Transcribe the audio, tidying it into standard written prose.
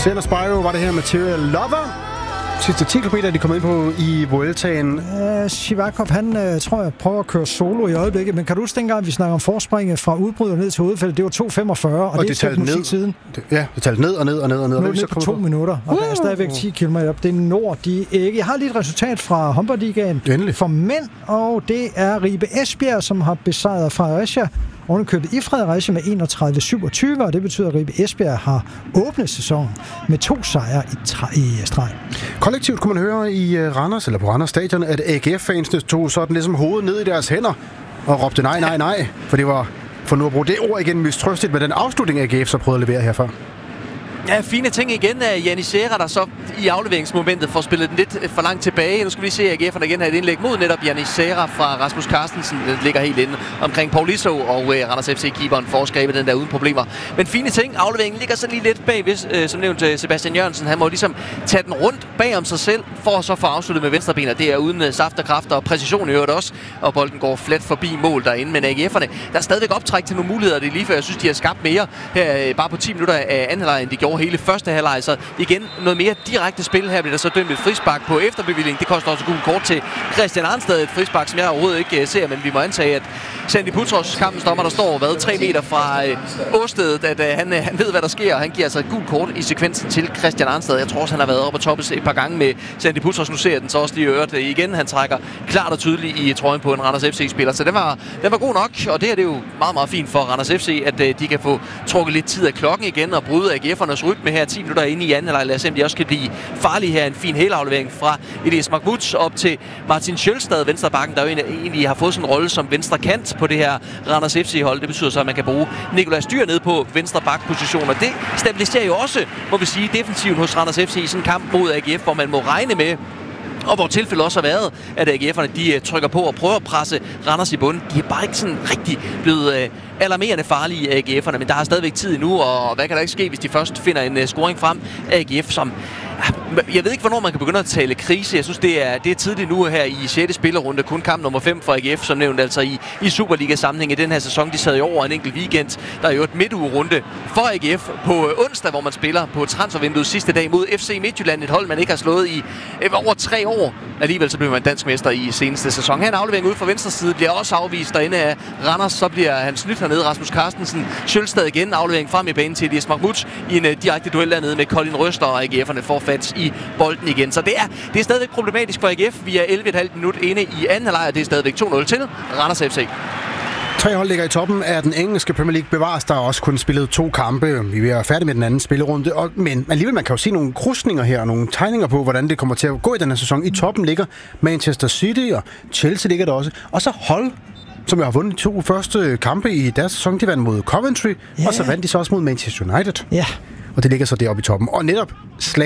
Senna Spyro var det her Material Lover. Sidste 10 km er de kommet ind på i Vueltaen. Sivakov, han tror jeg prøver at køre solo i øjeblikket, men kan du huske dengang, vi snakker om forspringet fra udbryder ned til hovedfældet, det var 2.45, og det talte ned siden. Det talte ned og ned og ned og ned. Nu er det på 2 minutter, og der er stadigvæk 10 km op. Det når de ikke. Jeg har lige et resultat fra Humber-ligaen for mænd, og det er Ribe Esbjerg, som har besejret Fredericia. Ovenikøbet i Fredericia med 31-27, og det betyder, at Ribe Esbjerg har åbnet sæsonen med 2 sejre i streg. Kollektivt kunne man høre i Randers, eller på Randers Stadion, at AGF-fansene tog sådan ligesom hovedet ned i deres hænder og råbte nej, nej, nej, for det var, for nu at bruge det ord igen, mistrøstigt med den afslutning, AGF så prøvede at levere herfra. Ja, fine ting igen af Janis Serra, der så i afleveringsmomentet får spillet den lidt for langt tilbage. Nu skal vi se, at AGF'erne igen har et indlæg mod netop Janis Serra fra Rasmus Carstensen. Den ligger helt inde omkring Paul Iso, og Randers FC-keeperen får skrevet den der uden problemer. Men fine ting. Afleveringen ligger så lige lidt bagved, som nævnt Sebastian Jørgensen. Han må ligesom tage den rundt bag om sig selv, for at så få afsluttet med venstrebenet. Det er uden saft og kraft og præcision i øvrigt også. Og bolden går flat forbi mål derinde. Men AGF'erne, der er stadigvæk optræk til nogle muligheder. Det er lige før, jeg synes, de har skabt mere her bare på 10 minutter af anden halvleg, end de gjorde hele første halvleg. Så igen noget mere direkte spil. Her bliver der så dømt et frispark på efterbevilling. Det koster også gult kort til Christian Arnstad. Et frispark, som jeg overhovedet ikke ser, men vi må antage, at Sandy Putros, kampens dommer, der står 3 meter fra åstedet, at han ved, hvad der sker, og han giver altså et gult kort i sekvensen til Christian Arnstad. Jeg tror også, han har været oppe og toppes et par gange med Sandy Putros. Nu ser den så også lige øret igen. Han trækker klart og tydeligt i trøjen på en Randers FC-spiller. Så den var god nok, og det her det er jo meget, meget fint for Randers FC, at de kan få trukket lidt tid af klokken igen og bryde AGF'ernes rytme her 10 minutter inde i anden halvleg. Lad os se, om de også kan blive farlige her. En fin helaflevering fra Elias Mahmoud op til Martin Sjølstad, venstrebakken, der jo egentlig har fået sådan en rolle som venstre kant på det her Randers FC-hold. Det betyder så, at man kan bruge Nikolaj Styr ned på venstre bakposition, og det stabiliserer jo også, må vi sige, defensiven hos Randers FC i sådan en kamp mod AGF, hvor man må regne med, og hvor tilfældet også har været, at AGF'erne de trykker på og prøver at presse Randers i bunden. De er bare ikke sådan rigtig blevet alarmerende farlige af AGF'erne, men der er stadigvæk tid endnu, og hvad kan der ikke ske, hvis de først finder en scoring frem af AGF, som... Jeg ved ikke, hvornår man kan begynde at tale krise. Jeg synes, det er tidligt nu her i 6. spillerunde. Kun kamp nummer 5 for AGF, som nævnt altså i Superliga-sammenhæng i den her sæson. De sad jo over en enkelt weekend. Der er jo et midtugerunde for AGF på onsdag, hvor man spiller på transfervinduet sidste dag mod FC Midtjylland. Et hold, man ikke har slået i over 3 år. Alligevel så bliver man dansk mester i seneste sæson. Her en aflevering ud fra venstre side bliver også afvist derinde af Randers. Så bliver han snydt hernede. Rasmus Carstensen. Sjølstad igen. Aflevering frem i banen til Elias Mahmoud i en direkte duel dernede med Colin Røster, og AGF'erne får fat i bolden igen. Så det er stadigvæk problematisk for AGF. Vi er 11,5 minut inde i anden halvleg, og det er stadigvæk 2-0 til Randers FC. 3 hold ligger i toppen af den engelske Premier League. Bevares, der også kun spillet 2 kampe. Vi er færdige med den anden spillerunde. Men alligevel, man kan jo se nogle krydsninger her, nogle tegninger på, hvordan det kommer til at gå i den her sæson. I toppen ligger Manchester City, og Chelsea ligger der også. Og så hold, som jo har vundet de 2 første kampe i deres sæson. De vandt mod Coventry, og så vandt de så også mod Manchester United. Ja. Og det ligger så deroppe i toppen. Og netop